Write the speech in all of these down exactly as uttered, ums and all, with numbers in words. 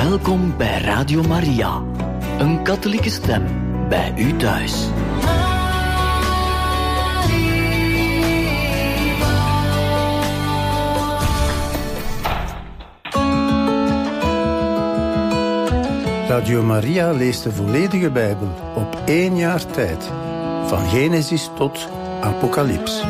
Welkom bij Radio Maria, een katholieke stem bij u thuis. Radio Maria leest de volledige Bijbel op één jaar tijd, van Genesis tot Apocalyps.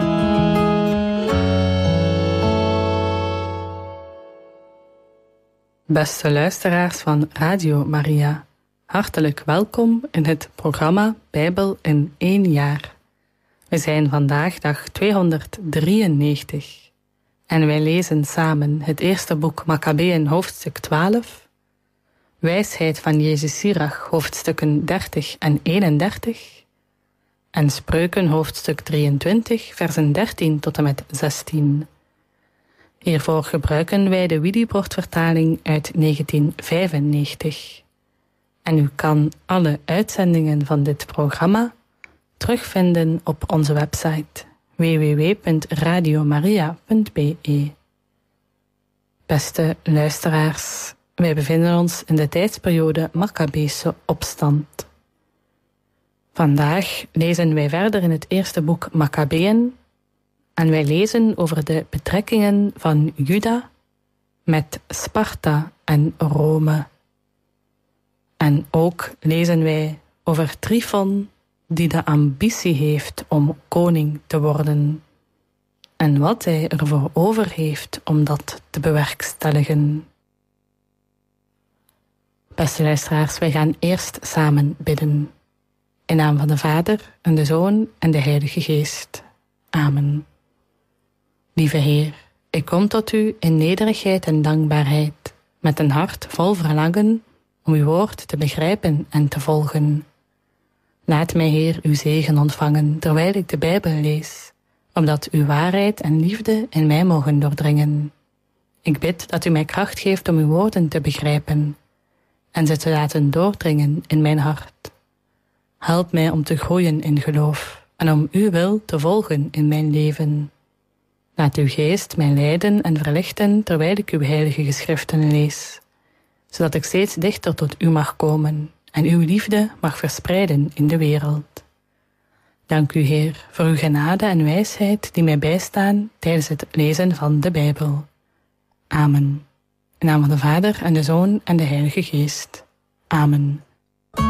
Beste luisteraars van Radio Maria, hartelijk welkom in het programma Bijbel in één jaar. We zijn vandaag dag tweehonderddrieënnegentig en wij lezen samen het eerste boek Makkabeeën hoofdstuk twaalf, Wijsheid van Jezus Sirach hoofdstukken dertig en eenendertig en Spreuken hoofdstuk drieëntwintig versen dertien tot en met zestien. Hiervoor gebruiken wij de Willibrord-vertaling uit negentien vijfennegentig. En u kan alle uitzendingen van dit programma terugvinden op onze website w w w punt radiomaria punt b e. Beste luisteraars, wij bevinden ons in de tijdsperiode Makkabeese opstand. Vandaag lezen wij verder in het eerste boek Makkabeeën en wij lezen over de betrekkingen van Juda met Sparta en Rome. En ook lezen wij over Tryphon, die de ambitie heeft om koning te worden, en wat hij ervoor over heeft om dat te bewerkstelligen. Beste luisteraars, wij gaan eerst samen bidden. In naam van de Vader en de Zoon en de Heilige Geest. Amen. Lieve Heer, ik kom tot u in nederigheid en dankbaarheid, met een hart vol verlangen om uw woord te begrijpen en te volgen. Laat mij, Heer, uw zegen ontvangen terwijl ik de Bijbel lees, opdat uw waarheid en liefde in mij mogen doordringen. Ik bid dat u mij kracht geeft om uw woorden te begrijpen en ze te laten doordringen in mijn hart. Help mij om te groeien in geloof en om uw wil te volgen in mijn leven. Laat uw geest mij leiden en verlichten terwijl ik uw heilige geschriften lees, zodat ik steeds dichter tot u mag komen en uw liefde mag verspreiden in de wereld. Dank u, Heer, voor uw genade en wijsheid die mij bijstaan tijdens het lezen van de Bijbel. Amen. In naam van de Vader en de Zoon en de Heilige Geest. Amen.